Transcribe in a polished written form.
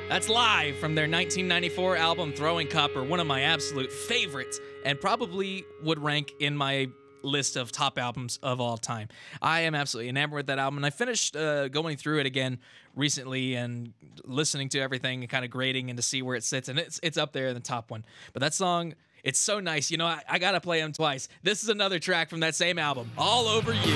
That's Live from their 1994 album Throwing Copper, one of my absolute favorites, and probably would rank in my list of top albums of all time. I am absolutely enamored with that album, and I finished going through it again recently and listening to everything and kind of grading and to see where it sits, and it's up there in the top one. But that song, it's so nice. You know, I gotta play them twice. This is another track from that same album, All Over You.